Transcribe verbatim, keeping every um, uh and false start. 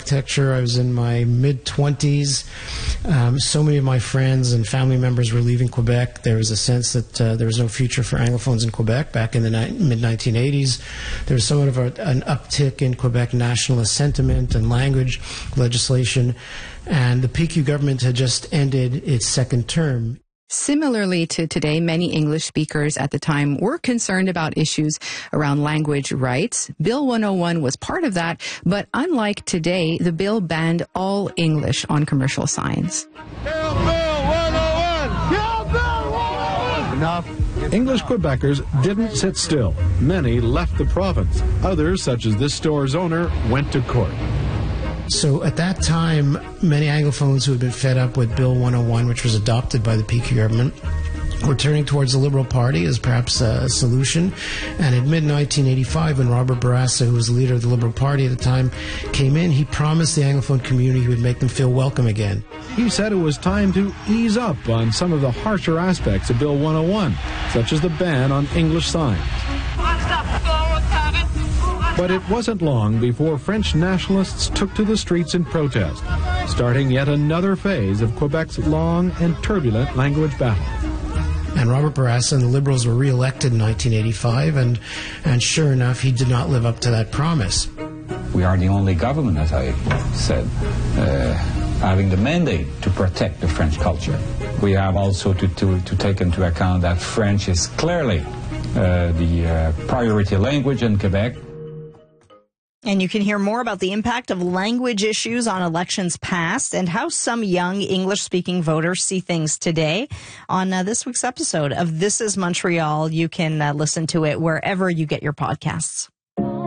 architecture. I was in my mid-twenties. Um, so many of my friends and family members were leaving Quebec. There was a sense that uh, there was no future for Anglophones in Quebec back in the ni- mid nineteen eighties. There was somewhat of a, an uptick in Quebec nationalist sentiment and language legislation, and the P Q government had just ended its second term. Similarly to today, many English speakers at the time were concerned about issues around language rights. Bill one oh one was part of that, but unlike today, the bill banned all English on commercial signs. Kill Bill one oh one! Kill Bill one oh one! Enough. English Quebecers didn't sit still. Many left the province. Others, such as this store's owner, went to court. So at that time, many Anglophones who had been fed up with Bill one oh one, which was adopted by the P Q government, were turning towards the Liberal Party as perhaps a solution. And in mid nineteen eighty-five, when Robert Bourassa, who was the leader of the Liberal Party at the time, came in, he promised the Anglophone community he would make them feel welcome again. He said it was time to ease up on some of the harsher aspects of Bill one oh one, such as the ban on English signs. But it wasn't long before French nationalists took to the streets in protest, starting yet another phase of Quebec's long and turbulent language battle. And Robert Bourassa and the Liberals were re-elected in nineteen eighty-five, and, and sure enough, he did not live up to that promise. We are the only government, as I said, uh, having the mandate to protect the French culture. We have also to, to, to take into account that French is clearly uh, the uh, priority language in Quebec. And you can hear more about the impact of language issues on elections past and how some young English-speaking voters see things today on uh, this week's episode of This is Montreal. You can uh, listen to it wherever you get your podcasts.